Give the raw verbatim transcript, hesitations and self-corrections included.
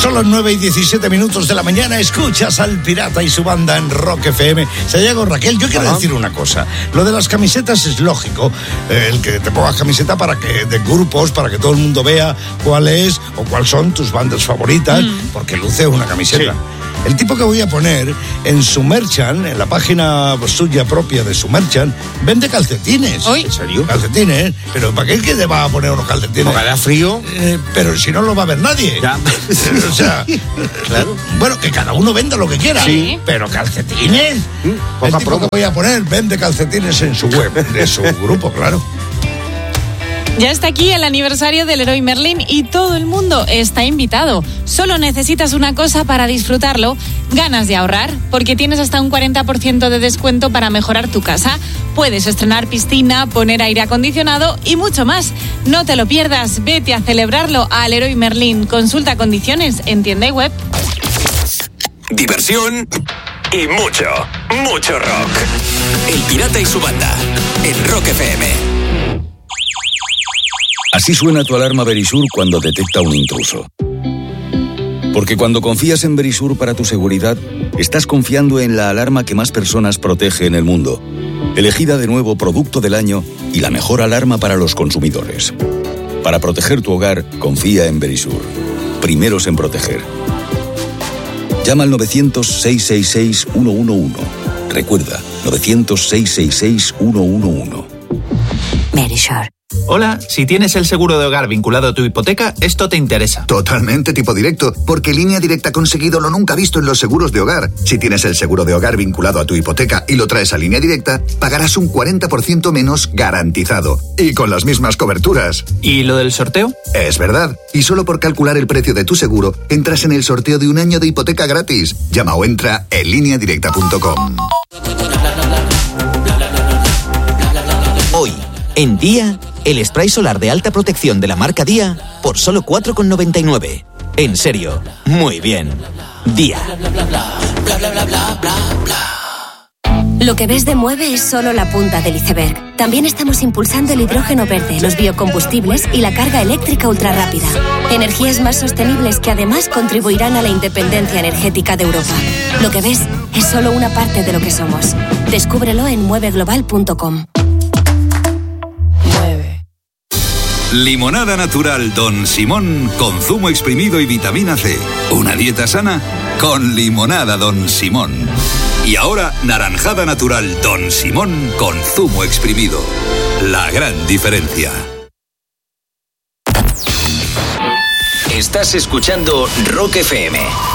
Son las nueve y diecisiete minutos de la mañana. Escuchas al Pirata y su banda en Rock F M. Sayago, Raquel, yo quiero Ajá. decir una cosa. Lo de las camisetas es lógico. Eh, el que te pongas camiseta para que de grupos, para que todo el mundo vea cuál es o cuáles son tus bandas favoritas, mm. porque luce una camiseta. Sí. El tipo que voy a poner en su merchant, en la página suya propia de su merchant, vende calcetines. ¿Oy? ¿En serio? Calcetines. Pero ¿para qué que te va a poner unos calcetines? Porque da frío. Eh, pero si no lo va a ver nadie. Ya. O sea, claro. Bueno, que cada uno venda lo que quiera. Sí. Pero calcetines. ¿Mm? El tipo promo. que voy a poner vende calcetines en su web, de su grupo, claro. Ya está aquí el aniversario del Leroy Merlin y todo el mundo está invitado. Solo necesitas una cosa para disfrutarlo, ganas de ahorrar, porque tienes hasta un cuarenta por ciento de descuento para mejorar tu casa. Puedes estrenar piscina, poner aire acondicionado y mucho más. No te lo pierdas, vete a celebrarlo a Leroy Merlin. Consulta condiciones en tienda y web. Diversión y mucho, mucho rock. El Pirata y su banda en Rock F M. Así suena tu alarma Verisur cuando detecta un intruso. Porque cuando confías en Verisur para tu seguridad, estás confiando en la alarma que más personas protege en el mundo. Elegida de nuevo Producto del Año y la mejor alarma para los consumidores. Para proteger tu hogar, confía en Verisur. Primeros en proteger. Llama al novecientos, seiscientos sesenta y seis, ciento once. Recuerda, novecientos, seiscientos sesenta y seis, ciento once. Verisur. Hola, si tienes el seguro de hogar vinculado a tu hipoteca, esto te interesa. Totalmente tipo directo, porque Línea Directa ha conseguido lo nunca visto en los seguros de hogar. Si tienes el seguro de hogar vinculado a tu hipoteca y lo traes a Línea Directa, pagarás un cuarenta por ciento menos garantizado. Y con las mismas coberturas. ¿Y lo del sorteo? Es verdad. Y solo por calcular el precio de tu seguro, entras en el sorteo de un año de hipoteca gratis. Llama o entra en línea directa punto com. Hoy, en Día, el spray solar de alta protección de la marca Día por solo cuatro con noventa y nueve. En serio, muy bien. Día. Lo que ves de Mueve es solo la punta del iceberg. También estamos impulsando el hidrógeno verde, los biocombustibles y la carga eléctrica ultrarrápida. Energías más sostenibles que además contribuirán a la independencia energética de Europa. Lo que ves es solo una parte de lo que somos. Descúbrelo en mueve global punto com. Limonada natural Don Simón con zumo exprimido y vitamina C. Una dieta sana con limonada Don Simón. Y ahora naranjada natural Don Simón con zumo exprimido. La gran diferencia. Estás escuchando Rock F M.